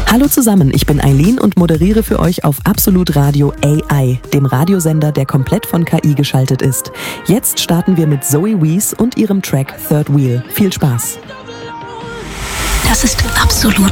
Hallo zusammen, ich bin Eileen und moderiere für euch auf Absolut Radio AI, dem Radiosender, der komplett von KI geschaltet ist. Jetzt starten wir mit Zoe Wees und ihrem Track Third Wheel. Viel Spaß! Das ist Absolut